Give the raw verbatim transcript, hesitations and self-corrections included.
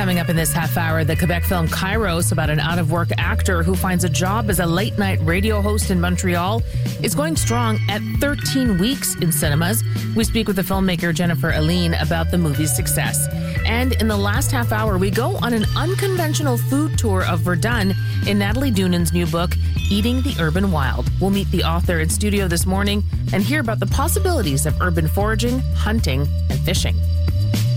Coming up in this half hour, the Quebec film Kairos, about an out-of-work actor who finds a job as a late-night radio host in Montreal, is going strong at thirteen weeks in cinemas. We speak with the filmmaker Jennifer Aline about the movie's success. And in the last half hour, we go on an unconventional food tour of Verdun in Natalie Dunan's new book, Eating the Urban Wild. We'll meet the author in studio this morning and hear about the possibilities of urban foraging, hunting, and fishing.